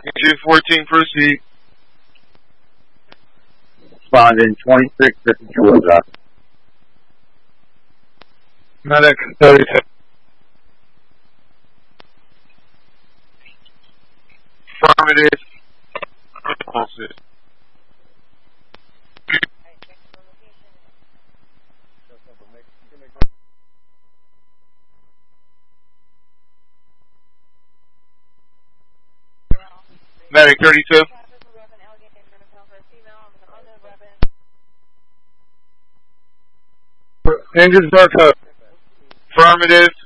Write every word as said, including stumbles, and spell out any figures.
two fourteen, proceed. Responding twenty-six fifty Georgia. Medic thirty-two. Affirmative. Medic thirty-two. Andrews Barcode. Affirmative.